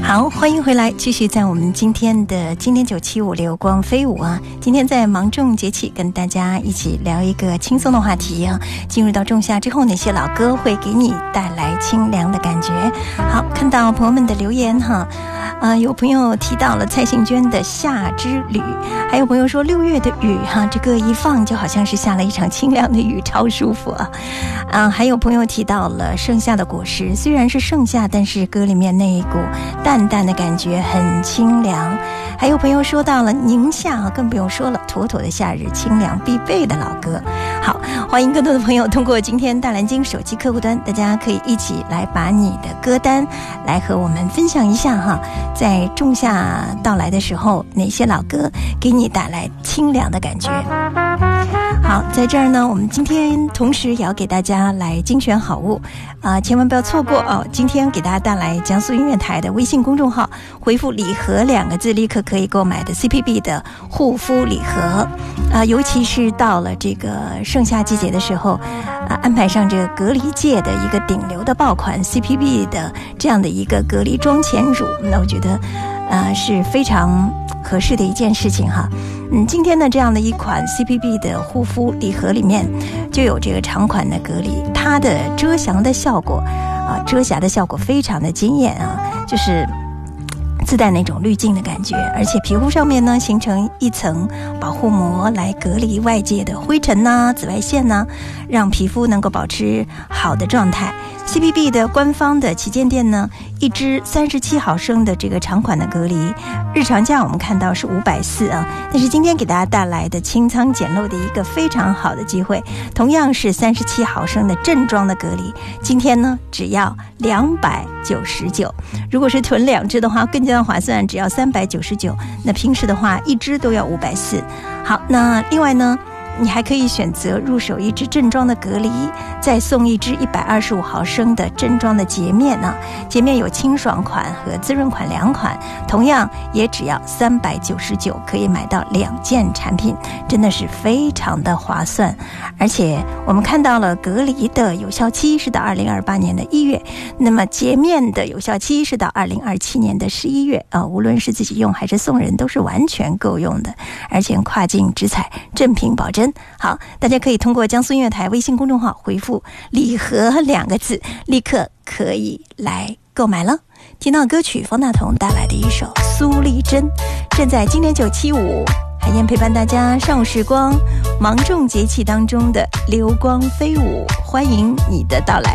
好，欢迎回来，继续在我们今天975流光飞舞啊。今天在芒种节气跟大家一起聊一个轻松的话题啊。进入到仲夏之后，哪些老歌会给你带来清凉的感觉？好，看到朋友们的留言哈。有朋友提到了蔡幸娟的《夏之旅》，还有朋友说6月的雨哈，这个一放就好像是下了一场清凉的雨，超舒服啊。还有朋友提到了盛夏的果实，虽然是盛夏，但是歌里面那一股淡淡的感觉很清凉。还有朋友说到了宁夏啊，更不用说了，妥妥的夏日清凉必备的老歌。好，欢迎更多的朋友通过今天大蓝鲸手机客户端，大家可以一起来把你的歌单来和我们分享一下哈。在仲夏到来的时候，哪些老歌给你带来清凉的感觉？好，在这儿呢，我们今天同时也要给大家来精选好物千万不要错过哦。今天给大家带来江苏音乐台的微信公众号，回复礼盒2个字，立刻可以购买的 CPB 的护肤礼盒尤其是到了这个盛夏季节的时候安排上这个隔离界的一个顶流的爆款 CPB 的这样的一个隔离妆前乳，那我觉得是非常合适的一件事情哈。今天的这样的一款 CPB 的护肤礼盒里面就有这个长款的隔离，它的遮瑕的效果非常的惊艳啊，就是自带那种滤镜的感觉，而且皮肤上面呢形成一层保护膜来隔离外界的灰尘紫外线让皮肤能够保持好的状态。CPB 的官方的旗舰店呢，一支37毫升的这个长款的隔离，日常价我们看到是540但是今天给大家带来的清仓捡漏的一个非常好的机会，同样是37毫升的正装的隔离，今天呢只要299，如果是囤2支的话更加划算，只要399，那平时的话一支都要540。好，那另外呢你还可以选择入手一支正装的隔离，再送一支125毫升的正装的洁面洁面有清爽款和滋润款2款，同样也只要399，可以买到2件产品，真的是非常的划算。而且我们看到了隔离的有效期是到2028年的1月，那么洁面的有效期是到2027年的11月无论是自己用还是送人都是完全够用的，而且跨境直采，正品保真。好，大家可以通过江苏音乐台微信公众号回复礼盒2个字，立刻可以来购买了。听到歌曲方大同带来的一首苏丽珍，正在今年975海燕陪伴大家上午时光芒种节气当中的流光飞舞，欢迎你的到来。